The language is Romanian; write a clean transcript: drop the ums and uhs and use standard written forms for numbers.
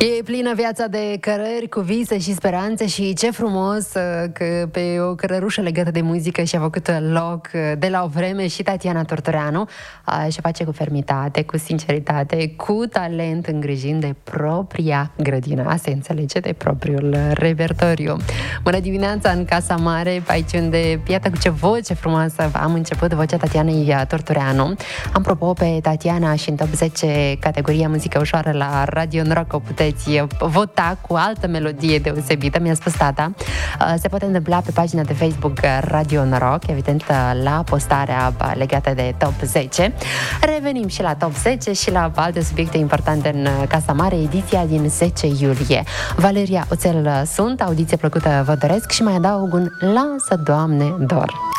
E plină viața de cărări cu vise și speranțe și ce frumos că pe o cărărușă legată de muzică și-a făcut loc de la o vreme și Tatiana Tortoreanu și face cu fermitate, cu sinceritate, cu talent, îngrijind de propria grădină. Asta înțelege, de propriul repertoriu. Bună dimineața în Casa Mare, pe aici unde, iată cu ce voce frumoasă am început, vocea Tatianei Tortoreanu. Apropo, pe Tatiana și în top 10 categoria muzică ușoară la Radio Noroc o puteți vota cu altă melodie deosebită, mi-a spus tata. Se poate întâmpla pe pagina de Facebook Radio Noroc, evident la postarea legată de top 10. Revenim și la top 10 și la alte subiecte importante în Casa Mare, ediția din 10 iulie. Valeria Oțel sunt, audiție plăcută vă doresc și mai adaug un Lasă, Doamne, dor.